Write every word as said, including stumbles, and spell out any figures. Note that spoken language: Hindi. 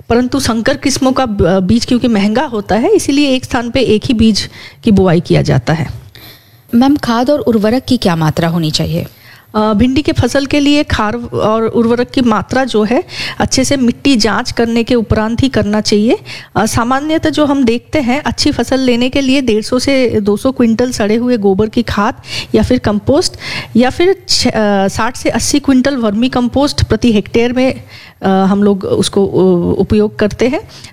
परंतु संकर किस्मों का बीज क्योंकि महंगा होता है, इसीलिए एक स्थान पे एक ही बीज की बुआई किया जाता है। मैम, खाद और उर्वरक की क्या मात्रा होनी चाहिए? भिंडी के फसल के लिए खाद और उर्वरक की मात्रा जो है अच्छे से मिट्टी जांच करने के उपरांत ही करना चाहिए। सामान्यतः जो हम देखते हैं, अच्छी फसल लेने के लिए डेढ़ सौ से दो सौ क्विंटल सड़े हुए गोबर की खाद या फिर कंपोस्ट या फिर साठ से अस्सी क्विंटल वर्मी कंपोस्ट प्रति हेक्टेयर में आ, हम लोग उसको उपयोग करते हैं।